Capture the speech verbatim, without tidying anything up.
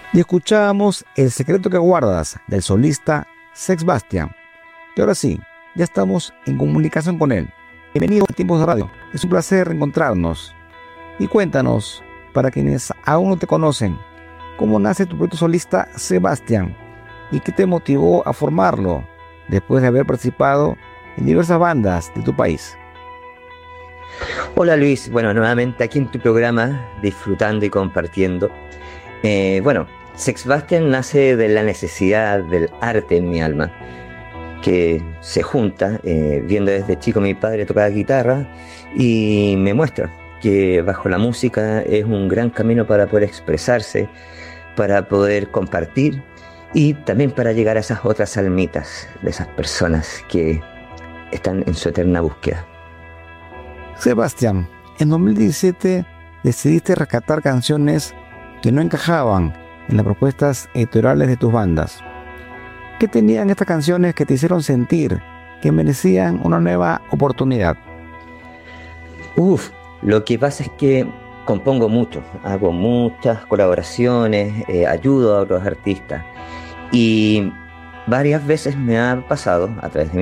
Y escuchábamos El secreto que guardas del solista Sebastián. Y ahora sí, ya estamos en comunicación con él. Bienvenido a Tiempos de Radio. Es un placer encontrarnos. Y cuéntanos, para quienes aún no te conocen, ¿cómo nace tu proyecto solista Sebastián? ¿Y qué te motivó a formarlo después de haber participado en diversas bandas de tu país? Hola Luis, bueno, nuevamente aquí en tu programa, disfrutando y compartiendo. Eh, bueno, Sebastián nace de la necesidad del arte en mi alma, que se junta, eh, viendo desde chico mi padre tocar guitarra y me muestra que bajo la música es un gran camino para poder expresarse, para poder compartir y también para llegar a esas otras almitas de esas personas que están en su eterna búsqueda. Sebastián, en dos mil diecisiete decidiste rescatar canciones que no encajaban en las propuestas editoriales de tus bandas. ¿Qué tenían estas canciones que te hicieron sentir que merecían una nueva oportunidad? Uf, lo que pasa es que compongo mucho, hago muchas colaboraciones, eh, ayudo a otros artistas y varias veces me ha pasado a través de mi